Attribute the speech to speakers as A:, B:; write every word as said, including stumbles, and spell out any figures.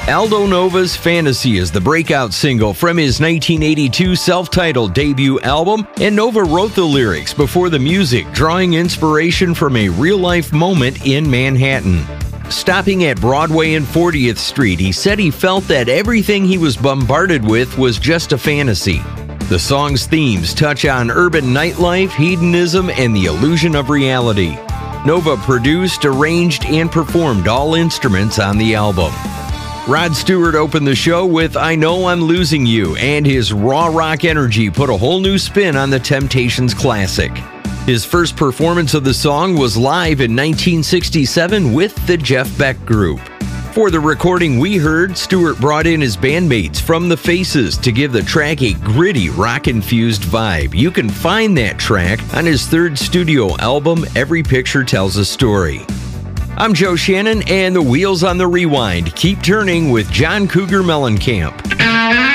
A: Aldo Nova's Fantasy is the breakout single from his nineteen eighty-two self-titled debut album, and Nova wrote the lyrics before the music, drawing inspiration from a real-life moment in Manhattan. Stopping at Broadway and fortieth Street, he said he felt that everything he was bombarded with was just a fantasy. The song's themes touch on urban nightlife, hedonism, and the illusion of reality. Nova produced, arranged, and performed all instruments on the album. Rod Stewart opened the show with I Know I'm Losing You, and his raw rock energy put a whole new spin on the Temptations classic. His first performance of the song was live in nineteen sixty-seven with the Jeff Beck Group. For the recording we heard, Stewart brought in his bandmates from The Faces to give the track a gritty, rock-infused vibe. You can find that track on his third studio album, Every Picture Tells a Story. I'm Joe Shannon, and the wheels on the rewind keep turning with John Cougar Mellencamp.